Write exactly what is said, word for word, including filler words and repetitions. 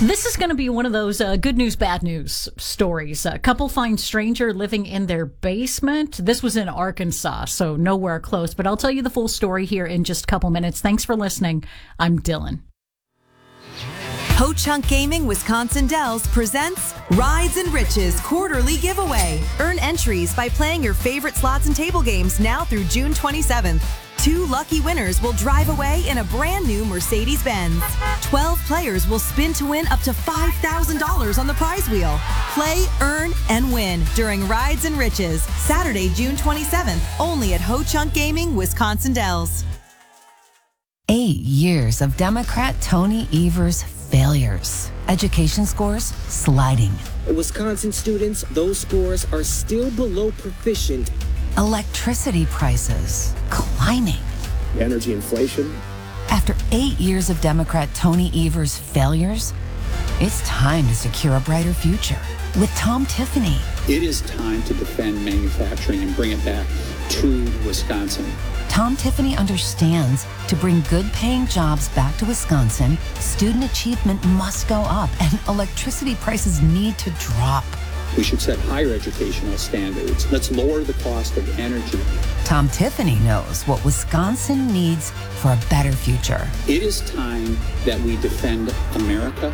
This is going to be one of those uh, good news, bad news stories. A couple finds stranger living in their basement. This was in Arkansas, so nowhere close. But I'll tell you the full story here in just a couple minutes. Thanks for listening. I'm Dylan. Ho Chunk Gaming Wisconsin Dells presents Rides and Riches Quarterly Giveaway. Earn entries by playing your favorite slots and table games now through June twenty-seventh. Two lucky winners will drive away in a brand new Mercedes-Benz. twelve players will spin to win up to five thousand dollars on the prize wheel. Play, earn, and win during Rides and Riches, Saturday, June twenty-seventh, only at Ho Chunk Gaming Wisconsin Dells. Eight years of Democrat Tony Evers' failures. Education scores sliding. Wisconsin students, those scores are still below proficient. Electricity prices climbing. Energy inflation. After eight years of Democrat Tony Evers' failures, it's time to secure a brighter future with Tom Tiffany. It is time to defend manufacturing and bring it back to Wisconsin. Tom Tiffany understands to bring good-paying jobs back to Wisconsin, student achievement must go up and electricity prices need to drop. We should set higher educational standards. Let's lower the cost of energy. Tom Tiffany knows what Wisconsin needs for a better future. It is time that we defend America